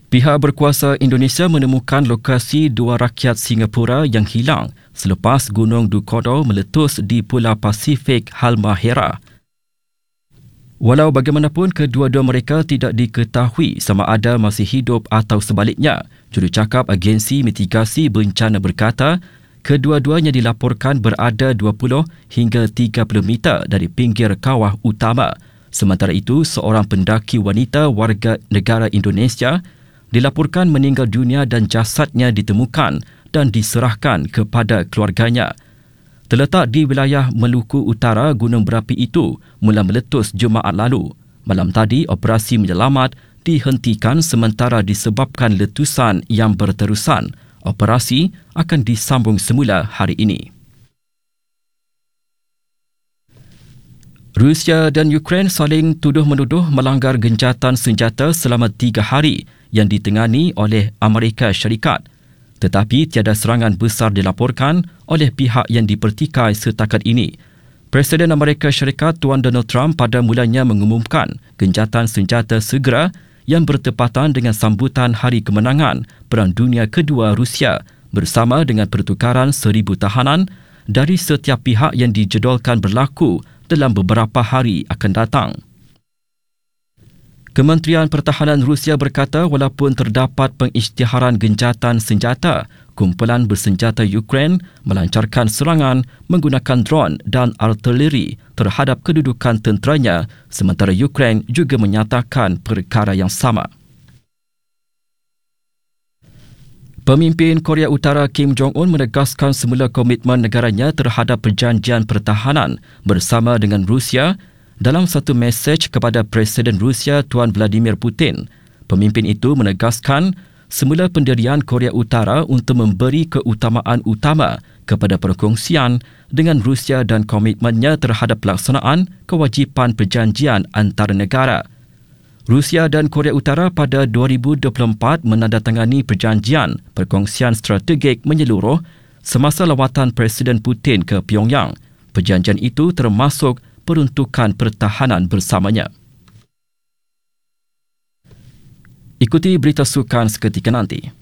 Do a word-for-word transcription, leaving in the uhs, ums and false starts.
Pihak berkuasa Indonesia menemukan lokasi dua rakyat Singapura yang hilang selepas Gunung Dukodo meletus di Pulau Pasifik Halmahera. Walau bagaimanapun, kedua-dua mereka tidak diketahui sama ada masih hidup atau sebaliknya. Jurucakap Agensi Mitigasi Bencana berkata, kedua-duanya dilaporkan berada dua puluh hingga tiga puluh meter dari pinggir kawah utama. Sementara itu, seorang pendaki wanita warga negara Indonesia dilaporkan meninggal dunia dan jasadnya ditemukan dan diserahkan kepada keluarganya. Terletak di wilayah Maluku Utara, gunung berapi itu mula meletus Jumaat lalu. Malam tadi, operasi menyelamat dihentikan sementara disebabkan letusan yang berterusan. Operasi akan disambung semula hari ini. Rusia dan Ukraine saling tuduh-menuduh melanggar gencatan senjata selama tiga hari yang ditengani oleh Amerika Syarikat. Tetapi tiada serangan besar dilaporkan oleh pihak yang dipertikai setakat ini. Presiden Amerika Syarikat Tuan Donald Trump pada mulanya mengumumkan gencatan senjata segera yang bertepatan dengan sambutan Hari Kemenangan Perang Dunia Kedua Rusia bersama dengan pertukaran seribu tahanan dari setiap pihak yang dijadualkan berlaku dalam beberapa hari akan datang. Kementerian Pertahanan Rusia berkata walaupun terdapat pengisytiharan gencatan senjata, kumpulan bersenjata Ukraine melancarkan serangan menggunakan drone dan artileri terhadap kedudukan tenteranya, sementara Ukraine juga menyatakan perkara yang sama. Pemimpin Korea Utara Kim Jong-un menegaskan semula komitmen negaranya terhadap perjanjian pertahanan bersama dengan Rusia dalam satu mesej kepada Presiden Rusia Tuan Vladimir Putin. Pemimpin itu menegaskan semula pendirian Korea Utara untuk memberi keutamaan utama kepada perkongsian dengan Rusia dan komitmennya terhadap pelaksanaan kewajipan perjanjian antara negara. Rusia dan Korea Utara pada dua ribu dua puluh empat menandatangani perjanjian perkongsian strategik menyeluruh semasa lawatan Presiden Putin ke Pyongyang. Perjanjian itu termasuk peruntukan pertahanan bersamanya. Ikuti berita sukan seketika nanti.